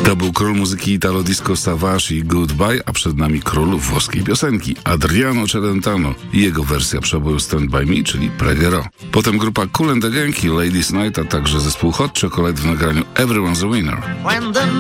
To był król muzyki italo-disco Savage i Goodbye, a przed nami król włoskiej piosenki Adriano Celentano i jego wersja przeboju Stand By Me, czyli Pregherò. Potem grupa Kool and the Gang i Ladies Night, a także zespół Hot Chocolate w nagraniu Everyone's a Winner.